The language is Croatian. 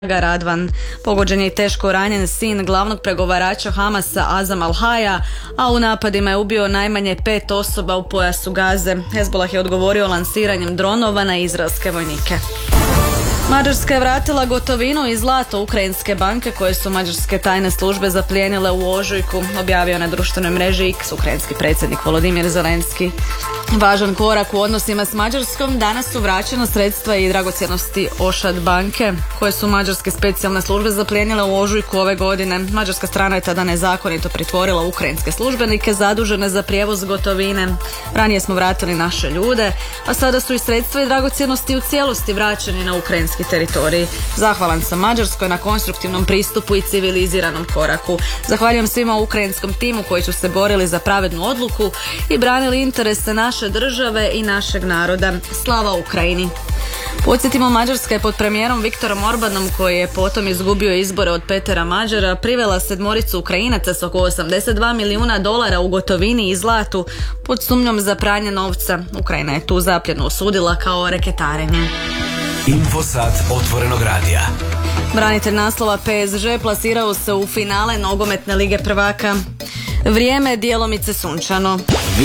Radvan. Pogođen je i teško ranjen sin glavnog pregovarača Hamasa Azam al-Haja, a u napadima je ubio najmanje 5 osoba u pojasu Gaze. Hezbollah je odgovorio lansiranjem dronova na izraelske vojnike. Mađarska je vratila gotovinu i zlato ukrajinske banke koje su mađarske tajne službe zaplijenile u ožujku, objavio na društvenoj mreži X ukrajinski predsjednik Volodimir Zelenski. Važan korak u odnosima s Mađarskom, danas su vraćena sredstva i dragocjenosti Ošad banke koje su mađarske specijalne službe zaplijenile u ožujku ove godine. Mađarska strana je tada nezakonito pritvorila ukrajinske službenike zadužene za prijevoz gotovine. Ranije smo vratili naše ljude, a sada su i sredstva i dragocjenosti u cijelosti vraćeni na ukrajinski teritorij. Zahvalan sam Mađarskoj na konstruktivnom pristupu i civiliziranom koraku. Zahvaljujem svima u ukrajinskom timu koji su se borili za pravednu odluku i branili interese naše države i našeg naroda. Slava Ukrajini! Podsjetimo, Mađarska je pod premijerom Viktorom Orbanom, koji je potom izgubio izbore od Petera Mađara, privela 7 Ukrajinaca s oko $82 milijuna u gotovini i zlatu pod sumnjom za pranje novca. Ukrajina je tu zapljenu osudila kao reketarenje. Infosat otvorenog radija. Branitelj naslova PSG plasirao se u finale nogometne lige prvaka. Vrijeme je djelomice sunčano.